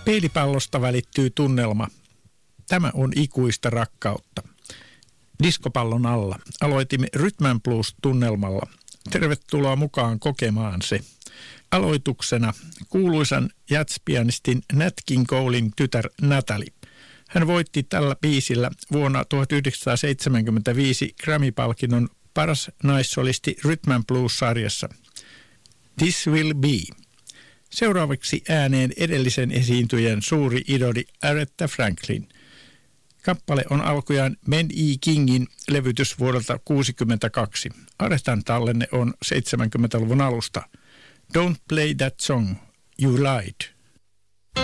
Peilipallosta välittyy tunnelma. Tämä on ikuista rakkautta. Diskopallon alla aloitimme Rhythm and Blues-tunnelmalla. Tervetuloa mukaan kokemaan se. Aloituksena kuuluisan jazz-pianistin Nat King Colen tytär Natalie. Hän voitti tällä biisillä vuonna 1975 Grammy-palkinnon paras naissolisti Rhythm and Blues-sarjassa. This Will Be. Seuraavaksi ääneen edellisen esiintyjän suuri idoli Aretha Franklin. Kappale on alkujaan Ben E. Kingin levytys vuodelta 1962. Arethan tallenne on 70-luvun alusta. Don't play that song, you lied.